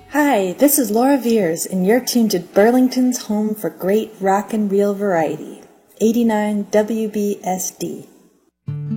Hi, this is Laura Veers, and you're tuned to Burlington's home for great rock and reel variety, 89 WBSD.